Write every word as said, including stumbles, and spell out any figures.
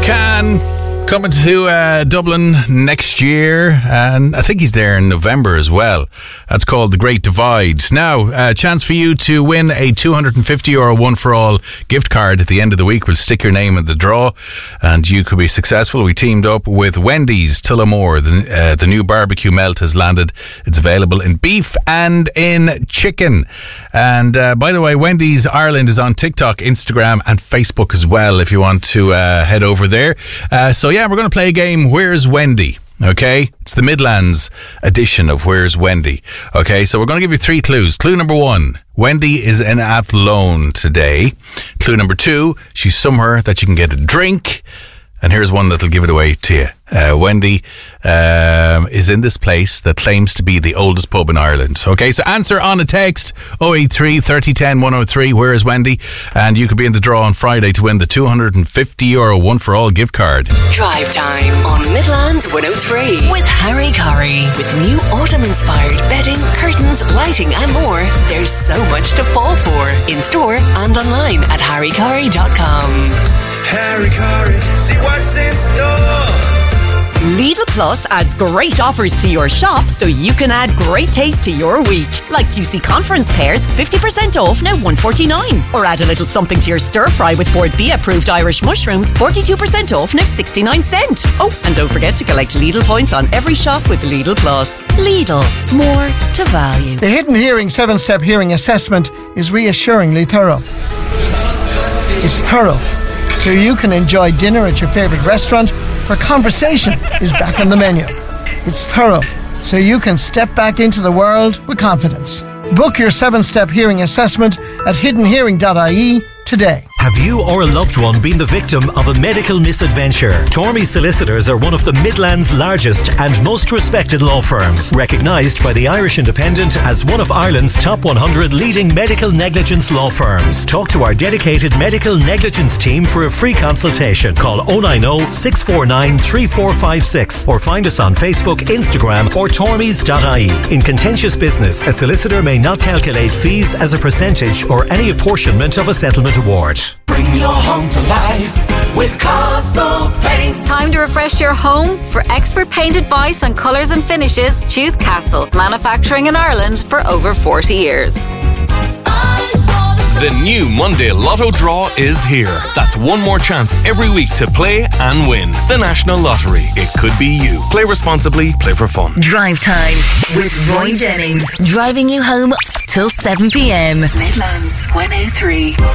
Can coming to uh, Dublin next year, and I think he's there in November as well. That's called The Great Divide. Now, a chance for you to win a two hundred fifty euro one for all gift card at the end of the week. We'll stick your name in the draw and you could be successful. We teamed up with Wendy's Tullamore. The, uh, the new barbecue melt has landed. It's available in beef and in chicken. And uh, by the way, Wendy's Ireland is on TikTok, Instagram and Facebook as well if you want to uh, head over there. Uh, so yeah, we're going to play a game, Where's Wendy? Okay, it's the Midlands edition of Where's Wendy? Okay, so we're going to give you three clues. Clue number one, Wendy is in Athlone today. Clue number two, she's somewhere that you can get a drink. And here's one that'll give it away to you. Uh, Wendy um, is in this place that claims to be the oldest pub in Ireland. Okay, so answer on a text oh eight three, thirty, ten, one oh three. Where is Wendy? And you could be in the draw on Friday to win the two hundred fifty euro one for all gift card. Drive time on Midlands one oh three with Harry Curry. With new autumn-inspired bedding, curtains, lighting and more, there's so much to fall for. In store and online at harry curry dot com. Harry Curry, see what's in store. Lidl Plus adds great offers to your shop so you can add great taste to your week. Like juicy conference pears, fifty percent off, now one forty-nine. Or add a little something to your stir fry with Bord B approved Irish mushrooms, forty-two percent off, now sixty-nine cent. Oh, and don't forget to collect Lidl points on every shop with Lidl Plus. Lidl, more to value. The Hidden Hearing seven-step hearing assessment is reassuringly thorough. It's thorough, so you can enjoy dinner at your favourite restaurant where conversation is back on the menu. It's thorough, so you can step back into the world with confidence. Book your seven-step hearing assessment at hidden hearing dot I E today. Have you or a loved one been the victim of a medical misadventure? Tormey Solicitors are one of the Midlands' largest and most respected law firms, recognised by the Irish Independent as one of Ireland's top one hundred leading medical negligence law firms. Talk to our dedicated medical negligence team for a free consultation. Call oh nine oh, six four nine, three four five six or find us on Facebook, Instagram or tormeys dot I E. In contentious business, a solicitor may not calculate fees as a percentage or any apportionment of a settlement award. Bring your home to life with Castle Paint. Time to refresh your home? For expert paint advice on colours and finishes, choose Castle, manufacturing in Ireland for over forty years. The new Monday Lotto draw is here. That's one more chance every week to play and win. The National Lottery. It could be you. Play responsibly, play for fun. Drive time with Roy Jennings. Driving you home till seven p.m. Midlands one oh three.